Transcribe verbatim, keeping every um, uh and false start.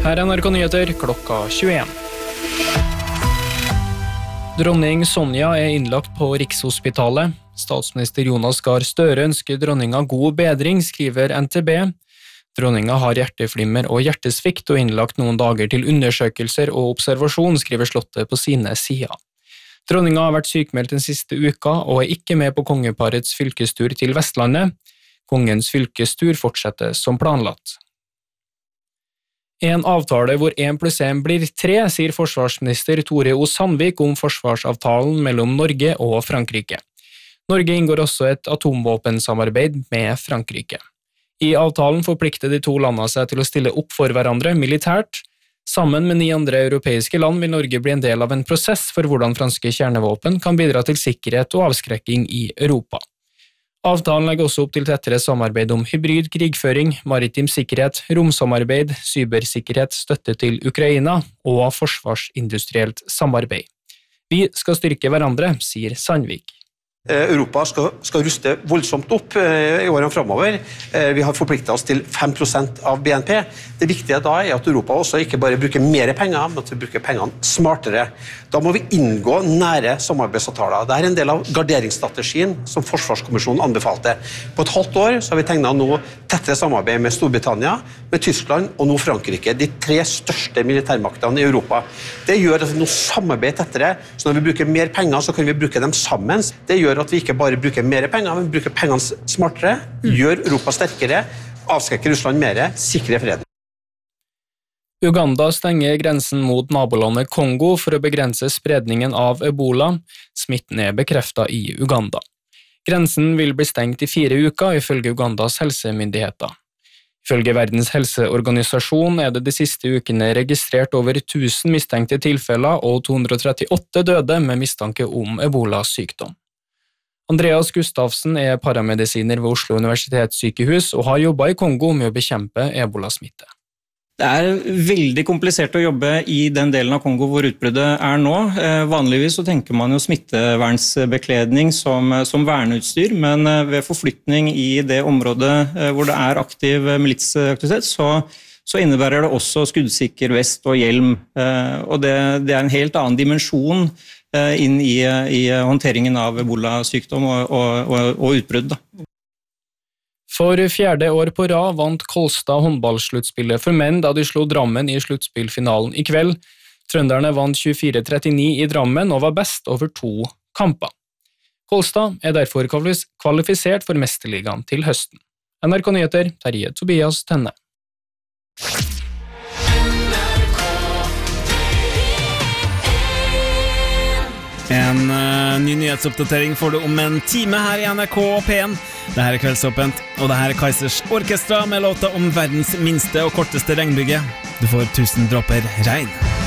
Her er N R K Nyheter klokka tjueen. Dronning Sonja er innlagt på Rikshospitalet. Statsminister Jonas Gahr Støre ønsker dronninga god bedring, skriver N T B. Dronninga har hjerteflimmer og hjertesvikt og innlagt noen dager til undersøkelser og observasjon, skriver Slottet på sine sider. Dronninga har vært sykmeldt den siste uka og er ikke med på kongeparets fylkestur til Vestlandet. Kongens fylkestur fortsetter som planlagt. En avtale hvor en pluss en blir tre, sier forsvarsminister Tore O. Sandvik om forsvarsavtalen mellom Norge og Frankrike. Norge inngår også et atomvåpensamarbeid med Frankrike. I avtalen forplikter de to landene seg til å stille opp for hverandre militært. Sammen med ni andre europeiske land vil Norge bli en del av en prosess for hvordan franske kjernevåpen kan bidra til sikkerhet og avskrekking i Europa. Avtalen legger også opp til tettere samarbeid om hybrid krigføring, maritim sikkerhet, romsamarbeid, cybersikkerhet, støtte til Ukraina og forsvarsindustrielt samarbeid. Vi skal styrke hverandre, sier Sandvik. Europa skal, skal ruste voldsomt opp i årene fremover. Vi har forpliktet oss til fem prosent av B N P. Det viktige da er at Europa også ikke bare bruker mer penger, men at vi bruker pengene smartere. Da må vi inngå nære samarbeidsavtaler. Det er en del av garderingsstrategien som Forsvarskommisjonen anbefalte. På et halvt år så har vi tegnet nå tettere samarbeid med Storbritannia, med Tyskland og nå Frankrike, de tre største militærmaktene i Europa. Det gjør at vi nå samarbeider tettere, så når vi bruker mer penger så kan vi bruke dem sammen. Det gjør at vi ikke bare bruker mer penger, men bruker pengene smartere, gjør Europa sterkere, avskrekker Russland mer, sikrer freden. Uganda stenger grensen mot nabolandet Kongo for å begrense spredningen av Ebola. Smitten er bekreftet i Uganda. Grensen vil bli stengt i fire uker, ifølge Ugandas helsemyndigheter. Ifølge Verdens helseorganisasjon er det de siste ukene registrert over tusen mistenkte tilfeller og to hundre og trettiåtte døde med mistanke om Ebola-sykdom. Andreas Gustavsen er paramedisiner ved Oslo universitetssykehus og har jobbet i Kongo med å bekjempe ebola-smitte. Det er veldig komplisert å jobbe i den delen av Kongo hvor utbruddet er nå. Vanligvis så tenker man jo smittevernsbekledning som, som verneutstyr, men ved forflytning i det området hvor det er aktiv militsaktivitet, så, så innebærer det også skuddsikker vest og hjelm. Og det, det er en helt annen dimensjon inn i, i håndteringen av ebola-sykdom og, og, og, og utbrudd. Da. For fjerde år på rad vant Kolstad håndballsluttspillet for menn da de slo Drammen i sluttspillfinalen i kveld. Trønderne vant tjuefire trettini i Drammen og var best over to kamper. Kolstad er derfor kvalifisert for mesterligaen til høsten. N R K Nyheter, Terje Tobias Tenne. En uh, ny nyhetsoppdatering får du om en time her i N R K P en. Dette er Kveldsåpent, og dette er Kaizers Orkestra med låta om verdens minste og korteste regnbygge. Du får tusen dråper regn.